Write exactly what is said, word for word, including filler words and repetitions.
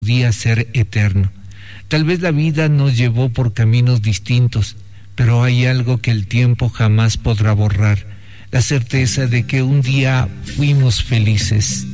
podía ser eterno. Tal vez la vida nos llevó por caminos distintos, pero hay algo que el tiempo jamás podrá borrar, la certeza de que un día fuimos felices.